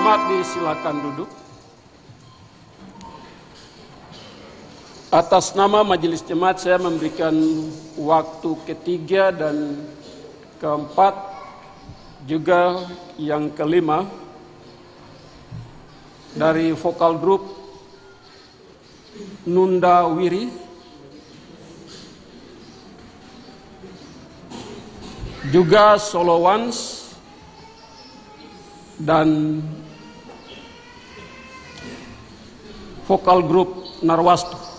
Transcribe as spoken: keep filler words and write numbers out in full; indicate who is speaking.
Speaker 1: hormat disilakan duduk. Atas nama Majelis Jemaat saya memberikan waktu ketiga dan keempat juga yang kelima dari vokal grup Nunda Wiri, juga Solo Ones dan vokal grup Narwastu.